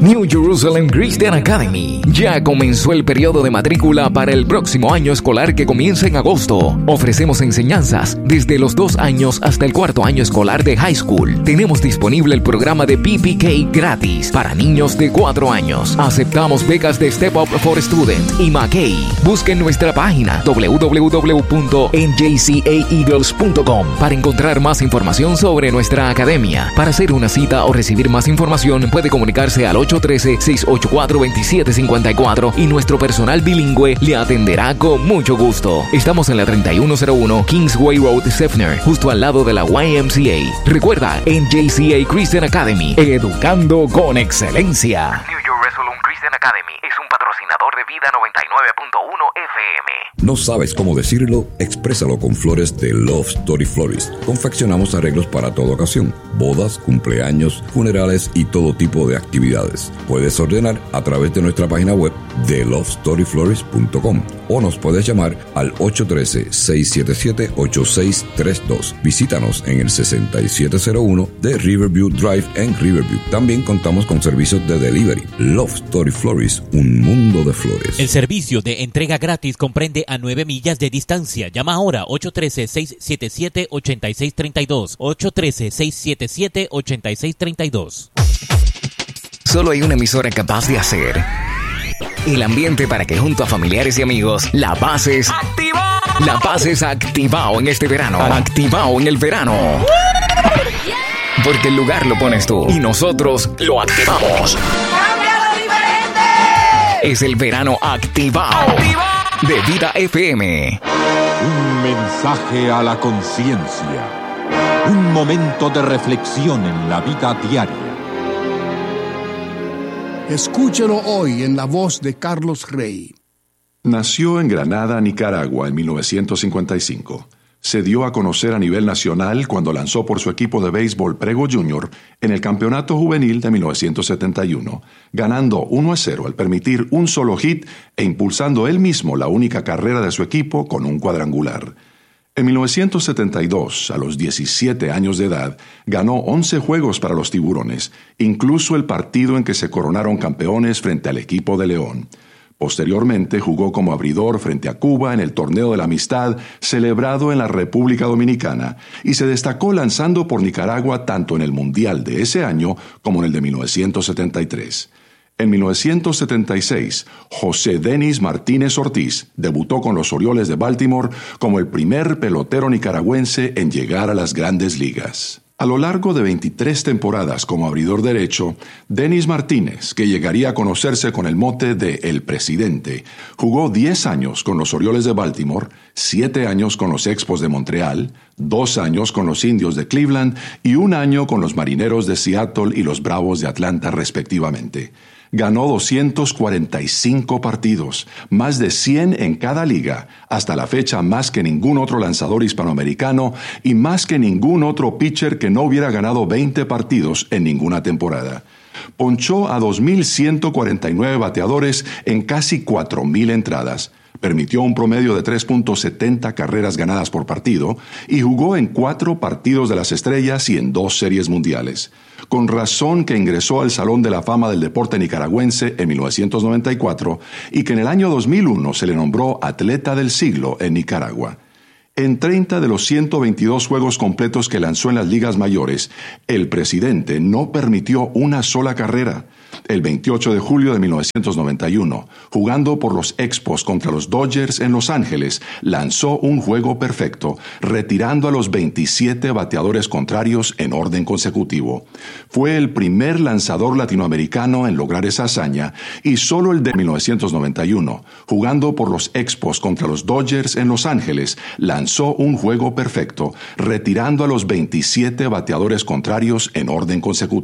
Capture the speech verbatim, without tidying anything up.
New Jerusalem Christian Academy. Ya comenzó el periodo de matrícula para el próximo año escolar que comienza en agosto. Ofrecemos enseñanzas desde los dos años hasta el cuarto año escolar de high school. Tenemos disponible el programa de P P K gratis para niños de cuatro años. Aceptamos becas de Step Up for Student y McKay. Busquen nuestra página doble u doble u doble u punto n j c a eagles punto com para encontrar más información sobre nuestra academia. Para hacer una cita o recibir más información puede comunicarse al ocho uno tres, seis ocho cuatro, dos siete cinco cuatro y nuestro personal bilingüe le atenderá con mucho gusto. Estamos en la treinta y uno cero uno Kingsway Road, Seffner, justo al lado de la Y M C A. Recuerda, N J C A Christian Academy, educando con excelencia. New Jerusalem Christian Academy es un patrocinador de Vida noventa y nueve punto uno F M. ¿No sabes cómo decirlo? Exprésalo con flores de Love Story Florist. Confeccionamos arreglos para toda ocasión: bodas, cumpleaños, funerales y todo tipo de actividades. Puedes ordenar a través de nuestra página web de love story florist punto com o nos puedes llamar al ocho uno tres, seis siete siete, ocho seis tres dos. Visítanos en el sesenta y siete cero uno de Riverview Drive en Riverview. También contamos con servicios de delivery. Love Story Florist, un mundo de flores. El servicio de entrega gratis comprende a nueve millas de distancia. Llama ahora ocho uno tres, seis siete siete, ocho seis tres dos. ocho uno tres, seis siete siete, ocho seis tres dos. Solo hay una emisora capaz de hacer el ambiente para que junto a familiares y amigos la pases activado. La pases activado en este verano. Activado en el verano. Porque el lugar lo pones tú y nosotros lo activamos. ¡Cámbialo diferente! Es el verano activado. ¡Activado! De Vida F M. Un mensaje a la conciencia. Un momento de reflexión en la vida diaria. Escúchelo hoy en la voz de Carlos Rey. Nació en Granada, Nicaragua, en mil novecientos cincuenta y cinco. Se dio a conocer a nivel nacional cuando lanzó por su equipo de béisbol Prego Junior en el Campeonato Juvenil de mil novecientos setenta y uno, ganando uno a cero al permitir un solo hit e impulsando él mismo la única carrera de su equipo con un cuadrangular. En mil novecientos setenta y dos, a los diecisiete años de edad, ganó once juegos para los Tiburones, incluso el partido en que se coronaron campeones frente al equipo de León. Posteriormente jugó como abridor frente a Cuba en el Torneo de la Amistad celebrado en la República Dominicana y se destacó lanzando por Nicaragua tanto en el Mundial de ese año como en el de mil novecientos setenta y tres. En mil novecientos setenta y seis, José Denis Martínez Ortiz debutó con los Orioles de Baltimore como el primer pelotero nicaragüense en llegar a las Grandes Ligas. A lo largo de veintitrés temporadas como abridor derecho, Denis Martínez, que llegaría a conocerse con el mote de El Presidente, jugó diez años con los Orioles de Baltimore, siete años con los Expos de Montreal, dos años con los Indios de Cleveland y un año con los Marineros de Seattle y los Bravos de Atlanta respectivamente. Ganó doscientos cuarenta y cinco partidos, más de cien en cada liga, hasta la fecha más que ningún otro lanzador hispanoamericano y más que ningún otro pitcher que no hubiera ganado veinte partidos en ninguna temporada. Ponchó a dos mil ciento cuarenta y nueve bateadores en casi cuatro mil entradas. Permitió un promedio de tres punto setenta carreras ganadas por partido y jugó en cuatro partidos de las estrellas y en dos series mundiales. Con razón que ingresó al Salón de la Fama del Deporte Nicaragüense en mil novecientos noventa y cuatro y que en el año dos mil uno se le nombró Atleta del Siglo en Nicaragua. En treinta de los ciento veintidós juegos completos que lanzó en las ligas mayores, el presidente no permitió una sola carrera. El veintiocho de julio de mil novecientos noventa y uno, jugando por los Expos contra los Dodgers en Los Ángeles, lanzó un juego perfecto, retirando a los veintisiete bateadores contrarios en orden consecutivo. Fue el primer lanzador latinoamericano en lograr esa hazaña y solo el de mil novecientos noventa y uno, jugando por los Expos contra los Dodgers en Los Ángeles, lanzó un juego perfecto, retirando a los veintisiete bateadores contrarios en orden consecutivo.